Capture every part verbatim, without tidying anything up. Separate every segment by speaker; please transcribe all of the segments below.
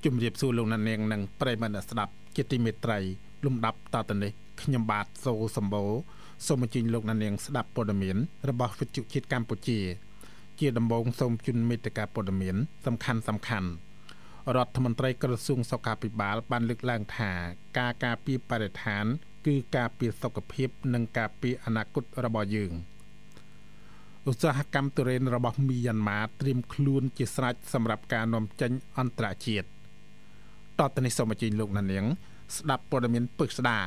Speaker 1: ជំរាបសួរលោកអ្នកនាងនិងប្រិយមិត្តអ្នកស្ដាប់ជាទីមេត្រីលំដាប់តទៅនេះខ្ញុំបាទសូសម្បូរសូមអញ្ជើញលោកអ្នកនាងស្ដាប់ព័ត៌មានរបស់វិទ្យុជាតិកម្ពុជាជាដំបូងសូមជូនមេត្តាព័ត៌មានសំខាន់សំខាន់រដ្ឋមន្ត្រីក្រសួងសុខាភិបាលបានលើកឡើងថាការការពារបរិស្ថានគឺការពារសុខភាពនិងការពារអនាគតរបស់យើងឧស្សាហកម្មទុរេនរបស់មីយ៉ាន់ម៉ាត្រៀមខ្លួនជាស្រេចសម្រាប់ការនាំចេញអន្តរជាតិតទៅនេះសូមអញ្ជើញលោកអ្នកនាងស្ដាប់ព័ត៌មានពិស្ដា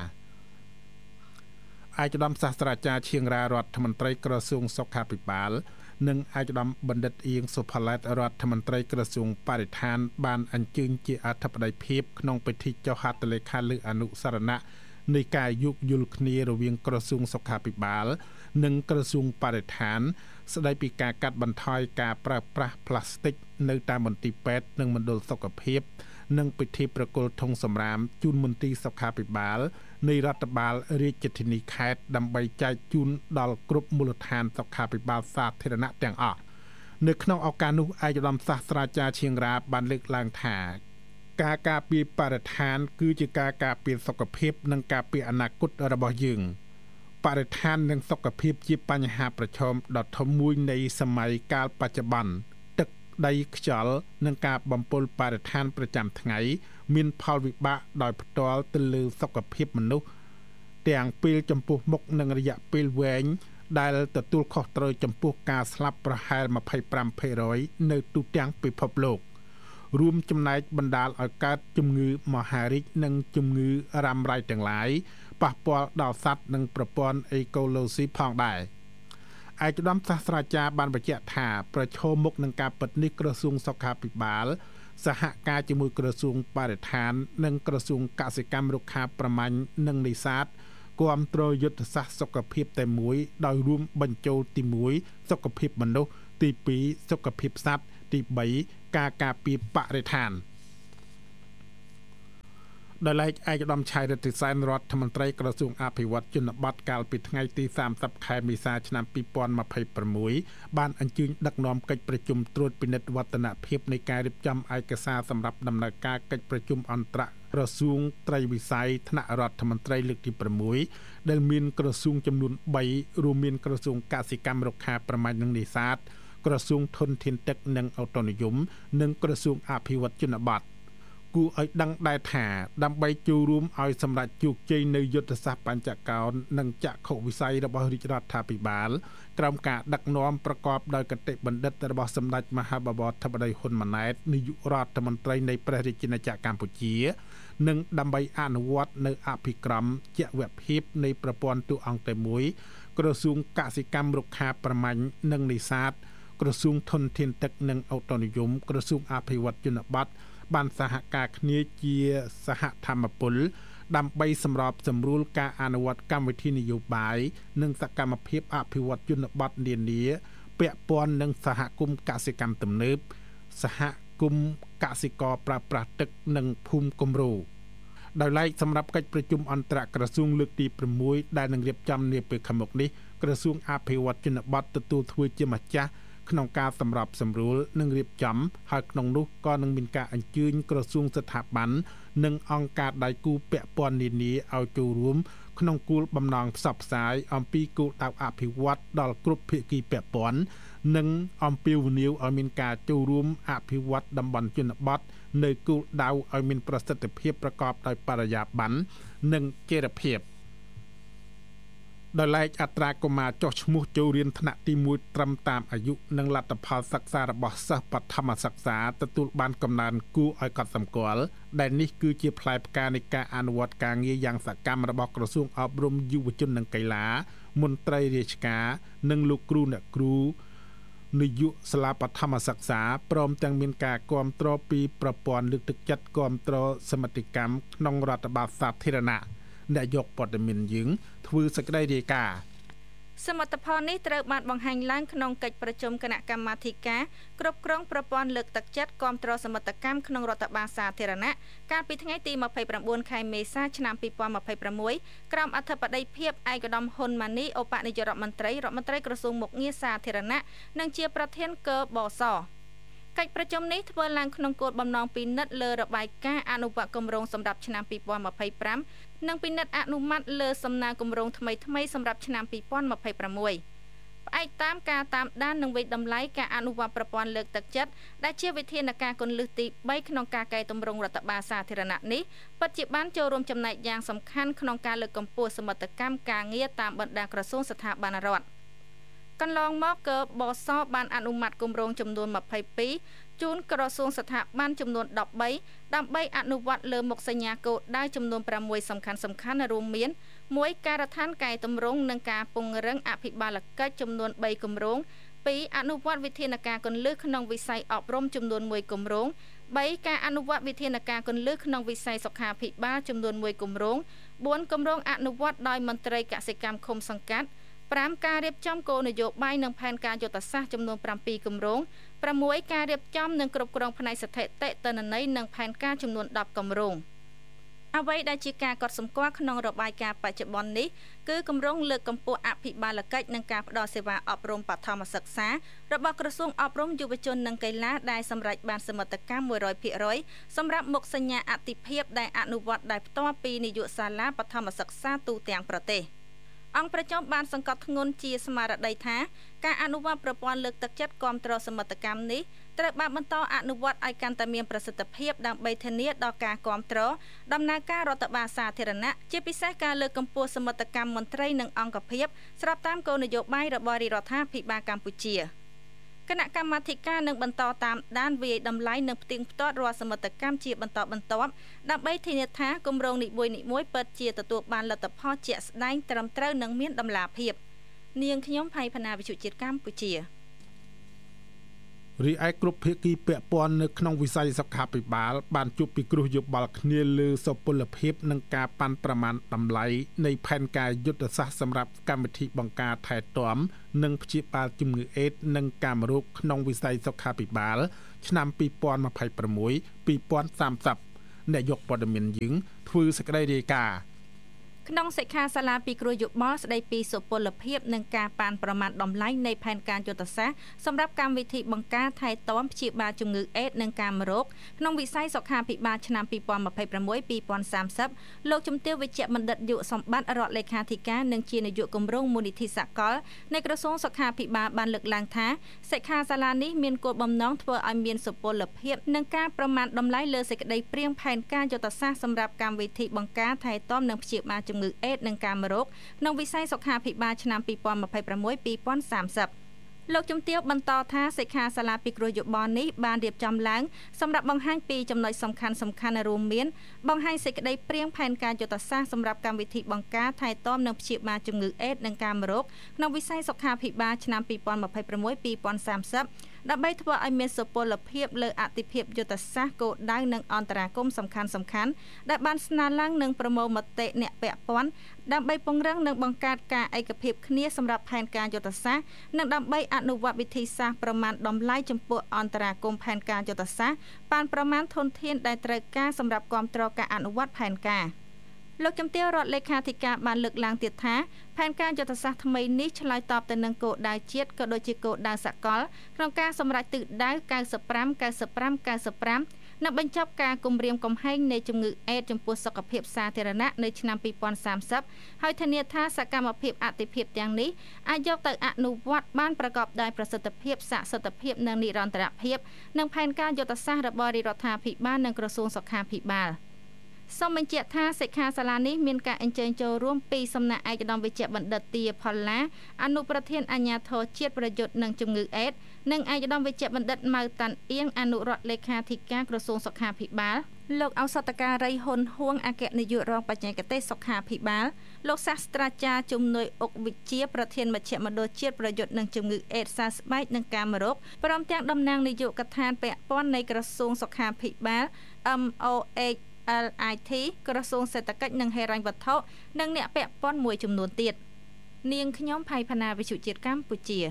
Speaker 1: ឯកឧត្តមសាស្ត្រាចារ្យឈៀងរ៉ារដ្ឋមន្ត្រីក្រសួងសុខាភិបាលនិងឯកឧត្តមបណ្ឌិតអៀងសុផាឡែតរដ្ឋមន្ត្រីក្រសួងបរិស្ថានបានអញ្ជើញជាអធិបតីភាពក្នុងពិធីចុះហត្ថលេខាលើអនុសរណៈនៃការយោគយល់គ្នារវាងក្រសួងសុខាភិបាលនិងក្រសួងបរិស្ថានស្ដីពីការកាត់បន្ថយការប្រើប្រាស់ផ្លាស្ទិកនៅតាមមន្ទីរពេទ្យនិងមណ្ឌលសុខភាពនិងពិធីប្រគល់ធុងសម្រាមជូនមន្ទីរសុខាភិបាលនៃរដ្ឋបាលរាជធានីខេត្តដើម្បីចែកជូនដល់គ្រប់មូលដ្ឋានសុខាភិបាលសាធារណៈទាំងអស់នៅក្នុងឱកាសនោះឯកឧត្តមសាស្ត្រាចារ្យឈៀងរ៉ាបានលើកឡើងថាការការពារបរិស្ថានគឺជាការការពារសុខភាពនិងការពារអនាគតរបស់យើងបរិស្ថាននិងសុខភាពជាបញ្ហាប្រឈមដ៏ធំមួយនៃសម័យកាលបច្ចុប្បន្នទឹកដីខ្យល់និងការបំពុលបរិស្ថានប្រចាំថ្ងៃមានផលវិបាកដោយផ្ទាល់ទៅលើសុខភាពមនុស្សទាំងពេលចំពោះមុខនិងរយៈពេលវែងដែលទទួលខុសត្រូវចំពោះការស្លាប់ប្រហែល ម្ភៃប្រាំភាគរយ នៅទូទាំងពិភពលោករួមចំណែកបណ្ដាលឲ្យកើតជំងឺមហារីកនិងជំងឺរ៉ាំរ៉ៃទាំងឡាយប៉ះពាល់ដល់សត្វនិងប្រព័ន្ធអេកូឡូស៊ីផងដែរឯកឧត្តមសាស្ត្រាចារ្យបានបញ្ជាក់ថាប្រឈមមុខនឹងការពិតនេះក្រសួងសុខាភិបាលសហការជាមួយក្រសួងបរិស្ថាននិងក្រសួងកសិកម្មរុក្ខាប្រមាញ់និងនេសាទគាំទ្រយុទ្ធសាស្ត្រសុខភាពតែមួយដោយរួមបញ្ចូលទីមួយសុខភាពមនុស្សទីពីរសុខភាពសត្វទីបីការការពារបរិស្ថានដោយឡែកឯកឧត្តមឆៃរិទ្ធិសែនរដ្ឋមន្ត្រីក្រសួងអភិវឌ្ឍជនបទកាលពីថ្ងៃទីសាមសិបខែមេសាឆ្នាំពីរពាន់ម្ភៃប្រាំមួយបានអញ្ជើញដឹកនាំកិច្ចប្រជុំត្រួតពិនិត្យវឌ្ឍនភាពនៃការរៀបចំឯកសារសម្រាប់ដំណើរការកិច្ចប្រជុំអន្តរក្រសួងត្រីវិស័យថ្នាក់រដ្ឋមន្ត្រីលើកទីប្រាំដែលមានក្រសួងចំនួនបីរួមមានក្រសួងកសិកម្មរុក្ខាប្រមាញ់និងនេសាទក្រសួងធនធានទឹកនិងអូតូនិយមនិងក្រសួងអភិវឌ្ឍជនបទគួរឲ្យដឹងដែរថាដើម្បីចូលរួមឲ្យសម្រេចជោគជ័យនៅយុទ្ធសាស្ត្របញ្ចកោណនិងចក្ខុវិស័យរបស់រាជរដ្ឋាភិបាលក្រោមការដឹកនាំប្រកបដោយគតិបណ្ឌិតរបស់សម្ដេចមហាបវរធិបតីហ៊ុនម៉ាណែតនាយករដ្ឋមន្ត្រីនៃព្រះរាជាណាចក្រកម្ពុជានិងដើម្បីអនុវត្តនៅអភិក្រមជាវភាពនៃប្រព័ន្ធទូអង្គតែមួយក្រសួងកសិកម្មរុក្ខាប្រមាញ់និងនេសាទក្រសួងធនធានទឹកនិងអូតូនិយមក្រសួងអភិវឌ្ឍជនបទបានសហការគ្នាជាសហធម្មពលដើម្បីសម្របសម្រួលការអនុវត្តកម្មវិធីនយោបាយនិងសកម្មភាពអភិវឌ្ឍជនបទនានាពាក់ព័ន្ធនឹងសហគមន៍កសិកម្មទំនើបសហគមន៍កសិករប្រើប្រាស់ទឹកនិងភូមិគំរូដោយឡែកសម្រាប់កិច្ចប្រជុំអន្តរក្រសួងលើកទីប្រាំមួយដែលនឹងរៀបចំនាពេលខាងមុខនេះក្រសួងអភិវឌ្ឍជនបទទទួលធ្វើជាម្ចាស់ក្នុងការសម្របសម្រួលនិងរៀបចំហើយក្នុងនោះក៏នឹងមានការអញ្ជើញក្រសួងស្ថាប័ននិងអង្គការដៃគូពាក់ព័ន្ធនានាឲ្យចូលរួមក្នុងគោលបំណងផ្សព្វផ្សាយអំពីគោលដៅអភិវឌ្ឍដល់គ្រប់ភាគីពាក់ព័ន្ធនិងអំពាវនាវឲ្យមានការចូលរួមអភិវឌ្ឍតំបន់ជនបទនៅគោលដៅឲ្យមានប្រសិទ្ធភាពប្រកបដោយបរិយាបន្ននិងចីរភាពដោយឡែកអត្រាកុមារចុះឈ្មោះចូលរៀនថ្នាក់ទីមួយត្រឹមតាមអាយុនិងលទ្ធផលសិក្សារបស់សិស្សបឋមសិក្សាទទួលបានកំណើនគួរឲ្យកត់សម្គាល់ដែលនេះគឺជាផ្លែផ្កានៃការអនុវត្តការងារយ៉ាងសកម្មរបស់ក្រសួងអប់រំយុវជននិងកីឡាមន្ត្រីរាជការនិងលោកគ្រូអ្នកគ្រូនាយកសាលាបឋមសិក្សាព្រមទាំងមានការគាំទ្រពីប្រព័ន្ធលើកទឹកចិត្តគាំទ្រសមិទ្ធកម្មក្នុងរដ្ឋបាលសាធារណៈអ្នកយកព័ត៌មានយើងធ្វើសេចក្តីរាយការណ៍សមិទ្ធផលនេះត្រូវបានបង្ហាញឡើងក្នុងកិច្ចប្រជុំគណៈកម្មាធិការគ្រប់គ្រងប្រព័ន្ធលើកទឹកចិត្តគាំទ្រសមិទ្ធកម្មក្នុងរដ្ឋបាលសាធារណៈកាលពីថ្ងៃទីម្ភៃប្រាំបួនខែមេសាឆ្នាំពីរពាន់ម្ភៃប្រាំមួយក្រោមអធិបតីភាពឯកឧត្តមហ៊ុនម៉ាណីឧបនាយករដ្ឋមន្ត្រីរដ្ឋមន្ត្រីក្រសួងមុខងារសាធារណៈនិងជាប្រធានគបស
Speaker 2: កិច្ចប្រជុំនេះធ្វើឡើងក្នុងគោលបំណងពិនិត្យលើរបាយការណ៍អនុវត្តគម្រោងសម្រាប់ឆ្នាំពីរពាន់ម្ភៃប្រាំនិងពិនិត្យអនុម័តលើសំណើគម្រោងថ្មីៗសម្រាប់ឆ្នាំពីរពាន់ម្ភៃប្រាំមួយផ្អែកតាមការតាមដាននិងវិតម្លៃការអនុវត្តប្រព័ន្ធលើកទឹកចិត្តដែលជាវិធានការគន្លឹះទីបីក្នុងការកែតម្រង់រដ្ឋបាលសាធារណៈនេះពិតជាបានចូលរួមចំណែកយ៉ាងសំខាន់ក្នុងការលើកកម្ពស់សមត្ថកម្មការងារតាមបណ្ដាក្រសួងស្ថាប័នរដ្ឋកន្លងមកកបសបានអនុម័តគម្រោងចំនួនម្ភៃពីរជូនក្រសួងស្ថាប័នចំនួនដប់បីដើម្បីអនុវត្តលើមុខសញ្ញាគោលដៅចំនួនប្រាំមួយសំខាន់សំខាន់រួមមានមួយការដ្ឋានកែតម្រង់និងការពង្រឹងអភិបាលកិច្ចចំនួនបីគម្រោងពីរអនុវត្តវិធានការគន្លឹះក្នុងវិស័យអប់រំចំនួនមួយគម្រោងបីការអនុវត្តវិធានការគន្លឹះក្នុងវិស័យសុខាភិបាលចំនួនមួយគម្រោងបួនគម្រោងអនុវត្តដោយមន្ត្រីកសិកម្មឃុំសង្កាត់ប្រាំការរៀបចំគោលនយោបាយនិងផែនការយុទ្ធសាស្ត្រចំនួនប្រាំពីរគម្រោងប្រាំមួយការរៀបចំនិងគ្រប់គ្រងផ្នែកស្ថិតិទិន្នន័យនិងផែនការចំនួនដប់គម្រោងអ្វីដែលជាការកត់សម្គាល់ក្នុងរបាយការណ៍បច្ចុប្បន្ននេះគឺគម្រោងលើកកម្ពស់អភិបាលកិច្ចនិងការផ្តល់សេវាអប់រំបឋមសិក្សារបស់ក្រសួងអប់រំយុវជននិងកីឡាដែលសម្រេចបានសមិទ្ធកម្មមួយរយភាគរយសម្រាប់មុខសញ្ញាអាទិភាពដែលអនុវត្តដោយផ្ទាល់ពីនាយកសាលាបឋមសិក្សាទូទាំងប្រទេសអង្គប្រជុំបានសង្កត់ធ្ងន់ជាស្មារតីថាការអនុវត្តប្រព័ន្ធលើកទឹកចិត្តគាំទ្រសមិទ្ធកម្មនេះត្រូវបានបន្តអនុវត្តឲ្យកាន់តែមានប្រសិទ្ធភាពដើម្បីធានាដល់ការគាំទ្រដំណើរការរដ្ឋបាលសាធារណៈជាពិសេសការលើកកម្ពស់សមិទ្ធកម្មមន្ត្រីនិងអង្គភាពស្របតាមគោលនយោបាយរបស់រាជរដ្ឋាភិបាលកម្ពុជាគណៈកម្មាធិការនឹងបន្តតាមដានវាយតម្លៃនិងផ្ទៀងផ្ទាត់រាល់សមិទ្ធកម្មជាបន្តបន្ទាប់ដើម្បីធានាថាគម្រោងនីមួយៗពិតជាទទួលបានលទ្ធផលជាក់ស្ដែងត្រឹមត្រូវនិងមានតម្លាភាពនាងខ្ញុំផៃផាណាវិទ្យុជាតិកម្ពុជា
Speaker 1: រីឯគ្រប់ភាគីពាក់ព័ន្ធនៅក្នុងវិស័យសុខាភិបាលបានជួបពិគ្រោះយោបល់គ្នាលើសុពលភាពនិងការប៉ាន់ប្រមាណតម្លៃនៃផែនការយុទ្ធសាស្ត្រសម្រាប់កម្មវិធីបង្ការថែទាំនិងព្យាបាលជំងឺអេដស៍និងកាមរោគក្នុងវិស័យសុខាភិបាលឆ្នាំពីរពាន់ម្ភៃប្រាំមួយ ពីរពាន់សាមសិបអ្នកយកព័ត៌មានយើងធ្វើសេចក្តីរាយការណ៍
Speaker 2: ក្នុងសិក្ខាសាលាពិគ្រោះយោបល់ស្ដីពីសុពលភាពនិងការប៉ាន់ប្រមាណតម្លៃនៃផែនការយុទ្ធសាស្ត្រសម្រាប់កម្មវិធីបង្ការថែទាំព្យាបាលជំងឺអេដស៍និងកាមរោគក្នុងវិស័យសុខាភិបាលឆ្នាំពីរពាន់ម្ភៃប្រាំមួយ ពីរពាន់សាមសិបលោកជំទាវវិជ្ជបណ្ឌិតយុសម្បត្តិរដ្ឋលេខាធិការនិងជានាយកគម្រោងមូលនិធិសកលនៃក្រសួងសុខាភិបាលបានលើកឡើងថាសិក្ខាសាលានេះមានគោលបំណងធ្វើឲ្យមានសុពលភាពនិងការប្រមាណតម្លៃលើសេចក្តីព្រាងផែនការយុទ្ធសាស្ត្រសម្រាប់កម្មវិធីបង្ការថែទាំនិងព្យាបាលជំងឺអេដស៍និងកាមរោគក្នុងវិស័យសុខាភិបាលឆ្នាំពីរពាន់ម្ភៃប្រាំមួយ ពីរពាន់សាមសិបលោកជំទាវបន្តថាសិក្ខាសាលាពិគ្រោះយោបល់នេះបានរៀបចំឡើងសម្រាប់បង្ហាញពីចំណុចសំខាន់សំខាន់រួមមានបង្ហាញសេចក្តីព្រាងផែនការយុទ្ធសាស្ត្រសម្រាប់កម្មវិធីបង្ការថែទាំនិងព្យាបាលជំងឺអេដស៍និងកាមរោគក្នុងវិស័យសុខាភិបាលឆ្នាំពីរពាន់ម្ភៃប្រាំមួយ ពីរពាន់សាមសិបដើម្បីធ្វើឲ្យមានសុពលភាពលើអតិភិបយុទ្ធសាស្ត្រគោលដៅនិងអន្តរាគមន៍សំខាន់សំខាន់ដែលបានស្នើឡើងនឹងប្រមូលមតិអ្នកពាក់ព័ន្ធដើម្បីពង្រឹងនិងបង្កើតការឯកភាពគ្នាសម្រាប់ផែនការយុទ្ធសាស្ត្រនិងដើម្បីអនុវត្តវិធីសាស្ត្រប្រមាណតម្លៃចំពោះអន្តរាគមន៍ផែនការយុទ្ធសាស្ត្របានប្រមាណធនធានដែលត្រូវការសម្រាប់គាំទ្រការអនុវត្តផែនការលោកជំទាវរដ្ឋលេខាធិការបានលើកឡើងទៀតថាផែនការយុទ្ធសាស្ត្រថ្មីនេះឆ្លើយតបទៅនឹងគោលដៅជាតិក៏ដូចជាគោលដៅសកលក្នុងការសម្រេចទិសដៅកៅសិបប្រាំ កៅសិបប្រាំ កៅសិបប្រាំនិងបញ្ចប់ការគំរាមកំហែងនៃជំងឺអេដស៍ចំពោះសុខភាពសាធារណៈនៅឆ្នាំពីរពាន់សាមសិបហើយធានាថាសកម្មភាពអតិភិបទាំងនេះអាចយកទៅអនុវត្តបានប្រកបដោយប្រសិទ្ធភាពស័ក្តិសិទ្ធិភាពនិងនិរន្តរភាពនិងផែនការយុទ្ធសាស្ត្ររបស់រាជរដ្ឋាភិបាលនិងក្រសួងសុខាភិបាលសូមបញ្ជាក់ថាសិក្ខាសាលានេះមានការអញ្ជើញចូលរួមពីសំណាក់ឯកឧត្តមវិជ្ជបណ្ឌិតទាផល្លាអនុប្រធានអាជ្ញាធរជាតិប្រយុទ្ធនឹងជំងឺអេដស៍និងឯកឧត្តមវិជ្ជបណ្ឌិតម៉ៅតាន់អៀងអនុរដ្ឋលេខាធិការក្រសួងសុខាភិបាលលោកឱសថការីហ៊ុនហួងអគ្គនាយករងបច្ចេកទេសសុខាភិបាលលោកសាស្ត្រាចារ្យជំនួយអុកវិជ្ជាប្រធានមជ្ឈមណ្ឌលជាតិប្រយុទ្ធនឹងជំងឺអេដស៍សើស្បែកនិងកាមរោគព្រមទាំងតំណាងនាយកដ្ឋានពាក់ព័ន្ធនៃក្រសួងសុខាភិបាល អឹម អូ អេច แอล ไอ ที ក្រសួងសេដ្ឋកិច្ចនិងហិរញ្ញវត្ថុនិងអ្នកពាក់ព័ន្ធមួយចំនួនទៀតនាងខ្ញុំផៃផាណាវិទ្យុជាតិកម្ពុជា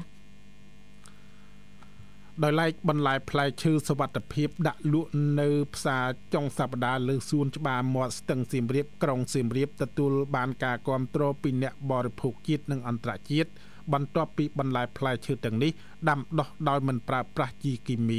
Speaker 1: ដោយឡែកបន្លែផ្លែឈើសុវត្ថិភាពដាក់លក់នៅផ្សារចុងសប្តាហ៍លើសួនច្បារមាត់ស្ទឹងសៀមរាបក្រុងសៀមរាបទទួលបានការគាំទ្រពីអ្នកបរិភោគជាតិនិងអន្តរជាតិបន្ទាប់ពីបន្លែផ្លែឈើទាំងនេះដាំដុះដោយមិនប្រើប្រាស់ជីគីមី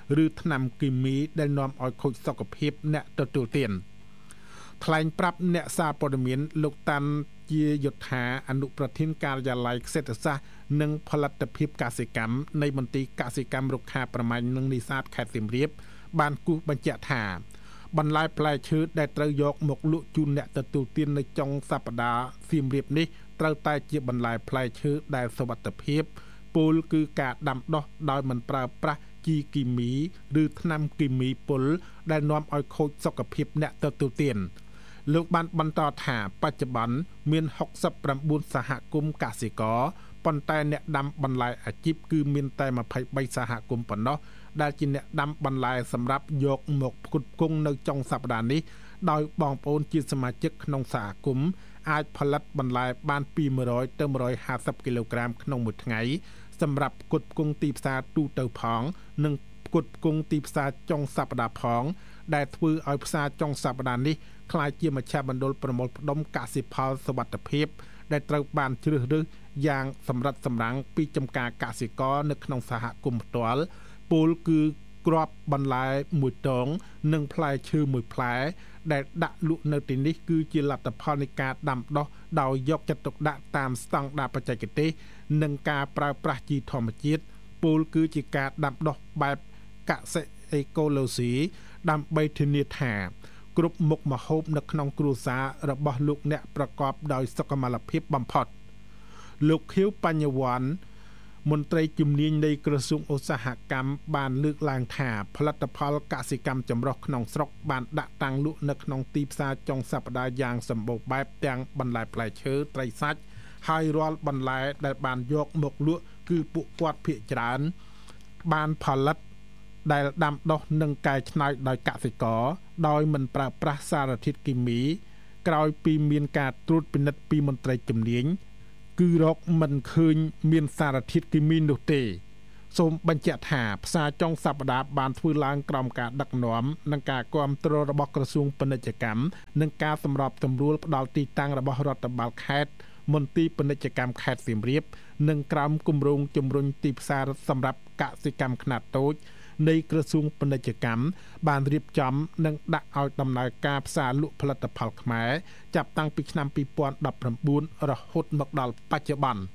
Speaker 1: ឬថ្នាំគីមីដែលនាំឲ្យខូចសុខភាពអ្នកទទួលទានថ្លែងប្រាប់អ្នកសារព័ត៌មានលោកតាន់ជាយុទ្ធាអនុប្រធានការិយាល័យសេដ្ឋសាស្ត្រនិងផលិតភាពកសិកម្មនៃមន្ទីរកសិកម្មរុក្ខាប្រមាញ់និងនេសាទខេត្តសៀមរាបបានគូសបញ្ជាក់ថាបន្លែផ្លែឈើដែលត្រូវយកមកលក់ជូនអ្នកទទួលទាននៅចុងសប្តាហ៍សៀមរាបនេះត្រូវតែជាបន្លែផ្លែឈើដែលសុវត្ថិភាពពលគឺការដាំដុះដោយមិនប្រើប្រាស់ជីគីមីឬថ្នាំគីមីពុលដែលនាំឲ្យខូចសុខភាពអ្នកទទួលទានលោកបានបន្តថាបច្ចុប្បន្នមានហុកសិបប្រាំបួនសហគមន៍កសិករប៉ុន្តែអ្នកដាំបន្លែអាជីពគឺមានតែម្ភៃបីសហគមន៍ប៉ុណ្ណោះដែលជាអ្នកដាំបន្លែសម្រាប់យកមកផ្គត់ផ្គង់នៅចុងសប្តាហ៍នេះដោយបងប្អូនជាសមាជិកក្នុងសហគមន៍អាចផលិតបន្លែបានពីមួយរយទៅមួយរយហាសិបគីឡូក្រាមក្នុងមួយថ្ងៃសម្រាប់ផ្គត់ផ្គង់ទីផ្សារទូទៅផងនិងផ្គត់ផ្គង់ទីផ្សារចុងសប្តាហ៍ផងដែលធ្វើឲ្យផ្សារចុងសប្តាហ៍នេះក្លាយជាមជ្ឈមណ្ឌលប្រមូលផ្ដុំកសិផលសុវត្ថិភាពដែលត្រូវបានជ្រើសរើសយ៉ាងសម្រិតសម្រាំងពីចំការកសិករនៅក្នុងសហគមន៍ផ្ទាល់ពលគឺគ្រាប់បន្លែមួយតងនិងផ្លែឈើមួយផ្លែដែលដាក់លក់នៅទីនេះគឺជាលទ្ធផលនៃការដាំដុះដោយយកចិត្តទុកដាក់តាមស្តង់ដារបច្ចេកទេសនិងការប្រើប្រាស់ជីធម្មជាតិពលគឺជាការដាំដុះបែបកសិអេកូឡូស៊ីដើម្បីធានាថាគ្រប់មុខម្ហូបនៅក្នុងគ្រួសាររបស់លោកអ្នកប្រកបដោយសុខុមាលភាពបំផុតលោកខៀវបញ្ញវន្តមន្ត្រីជំនាញនៃក្រសួងឧស្សាហកម្មបានលើកឡើងថាផលិតផលកសិកម្មចម្រុះក្នុងស្រុកបានដាក់តាំងលក់នៅក្នុងទីផ្សារចុងសប្តាហ៍យ៉ាងសម្បូរបែបទាំងបន្លែផ្លែឈើត្រីសាច់ហើយរាល់បន្លែដែលបានយកមកលក់គឺពួកគាត់ភាគច្រើនបានផលិតដែលដាំដុះនិងកែច្នៃដោយកសិករដោយមិនប្រើប្រាស់សារធាតុគីមីក្រោយពីមានការត្រួតពិនិត្យពីមន្ត្រីជំនាញគឺរកមិនឃើញមានសារធាតុគីមីនោះទេសូមបញ្ជាក់ថាផ្សារចុងសប្តាហ៍បានធ្វើឡើងក្រោមការដឹកនាំនិងការគាំទ្ររបស់ក្រសួងពាណិជ្ជកម្មនិងការសម្របសម្រួលផ្ដល់ទីតាំងរបស់រដ្ឋបាលខេត្តមន្ទីរពាណិជ្ជកម្មខេត្តសៀមរាបនិងក្រោមគម្រោងជំរុញទីផ្សារសម្រាប់កសិកម្មខ្នាតតូចនៃក្រសួងពាណិជ្ជកម្មបានរៀបចំនិងដាក់ឲ្យដំណើរការផ្សារលក់ផលិតផលខ្មែរចាប់តាំងពីឆ្នាំពីរពាន់ដប់ប្រាំបួនរហូតមកដល់បច្ចុប្បន្ន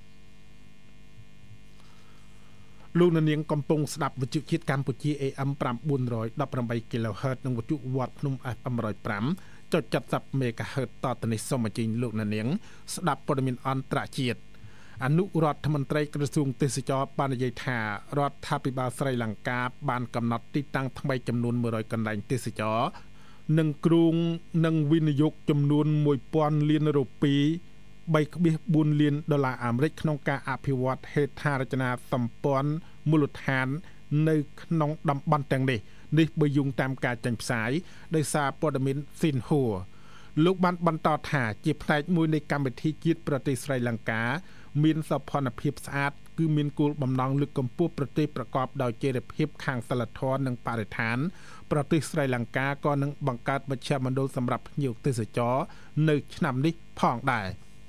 Speaker 1: លោកនាងកំពុងស្ដាប់វិទ្យុជាតិកម្ពុជា เอ เอ็ม ៩១៨ kHz និងវិទ្យុវត្តភ្នំ เอฟ เอ็ม หนึ่งศูนย์ห้า ចុច เจ็ดสิบ MHz តទៅនេះសូមអញ្ជើញលោកនាងស្ដាប់ព័ត៌មានអន្តរជាតិអនុរដ្ឋមន្ត្រីក្រសួងទេសចរបាននិយាយថារដ្ឋាភិបាលស្រីលង្កាបានកំណត់ទីតាំងថ្មីចំនួនមួយរយកន្លែងទេសចរនិងគ្រោងនឹងវិនិយោគចំនួនមួយពាន់លានរូប៊ីបីដុល្លារបួនលានដុល្លារអាមេរិកក្នុងការអភិវឌ្ឍហេដ្ឋារចនាសម្ព័ន្ធមូលដ្ឋាននៅក្នុងតំបន់ទាំងនេះនេះបើយោងតាមការចេញផ្សាយដោយសារព័ត៌មានស៊ីនហួរលោកបានបន្តថាជាផ្នែកមួយនៃកម្មវិធីជាតិប្រទេសស្រីលង្កាមានសោភ័ណភាពស្អាតគឺមានគោលបំណងលើកកម្ពស់ប្រទេសប្រកបដោយចីរភាពខាងសីលធម៌និងបរិស្ថានប្រទេសស្រីលង្កាក៏នឹងបង្កើតមជ្ឈមណ្ឌលសម្រាប់ភ្ញៀវទេសចរនៅឆ្នាំនេះផងដែរ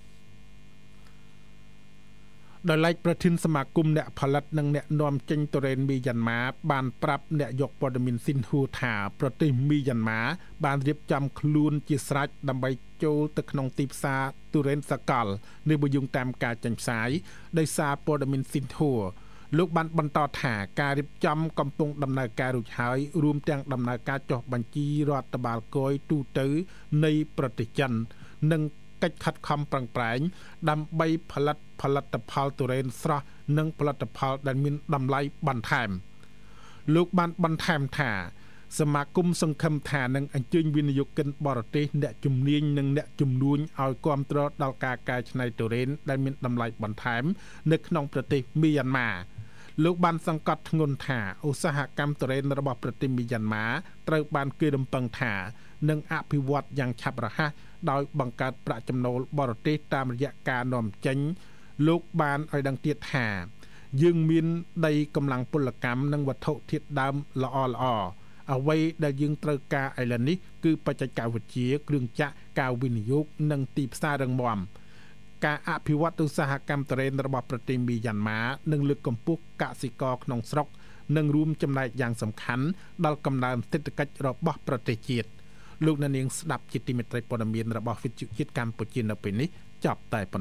Speaker 1: ដោយឡែកប្រធានសមាគមអ្នកផលិតនិងអ្នកនាំចេញទុរេនមីយ៉ាន់ម៉ាបានប្រាប់អ្នកយកព័ត៌មានស៊ីនហួរថាប្រទេសមីយ៉ាន់ម៉ាបានរៀបចំខ្លួនជាស្រេចដើម្បីចូលទៅក្នុងទីផ្សារទុរេនសកលនេះបើយោងតាមការចេញផ្សាយដោយសារព័ត៌មានស៊ីនហួរលោកបានបន្តថាការរៀបចំកំពុងដំណើរការរួចហើយរួមទាំងដំណើរការចុះបញ្ជីរដ្ឋបាលគយទូទៅនៃប្រទេសចិននិងកិច្ចខិតខំប្រឹងប្រែងដើម្បីផលិតផលិតផលទុរេនស្រស់និងផលិតផលដែលមានតម្លៃបន្ថែមលោកបានបន្ថែមថាសមាគមសង្ឃឹមថានឹងអញ្ជើញវិនិយោគិនបរទេសអ្នកជំនាញនិងអ្នកជំនួញឲ្យគាំទ្រដល់ការកែច្នៃទុរេនដែលមានតម្លៃបន្ថែមនៅក្នុងប្រទេសមីយ៉ាន់ម៉ាលោកបានសង្កត់ធ្ងន់ថាឧស្សាហកម្មទុរេនរបស់ប្រទេសមីយ៉ាន់ម៉ាត្រូវបានគេរំពឹងថានឹងអភិវឌ្ឍយ៉ាងឆាប់រហ័សដោយបង្កើតប្រាក់ចំណូលបរទេសតាមរយៈការនាំចេញលោកបានឲ្យដឹងទៀតថាយើងមានដីកម្លាំងពលកម្មនិងវត្ថុធាតុដើមល្អល្អអ្វីដែលយើងត្រូវការឥឡូវនេះគឺបច្ចេកវិទ្យាគ្រឿងចក្រការវិនិយោគនិងទីផ្សាររឹងមាំការអភិវឌ្ឍឧស្សាហកម្មទុរេនរបស់ប្រទេសមីយ៉ាន់ម៉ានឹងលើកកម្ពស់កសិករក្នុងស្រុកនិងរួមចំណែកយ៉ាងសំខាន់ដល់កំណើនសេដ្ឋកិច្ចរបស់ប្រទេសជាតិលោកអ្នកនាងស្ដាប់ជាទីមេត្រីព័ត៌មានរបស់វិទ្យុជាតិកម្ពុជានៅពេលនេះចប់តែប៉ុណ្ណឹង